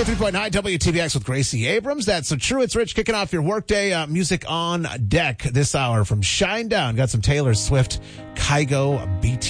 93.9 WTVX with Gracie Abrams. That's So True, It's Rich, kicking off your workday. Music on deck this hour from Shinedown. Got some Taylor Swift, Kygo, BT.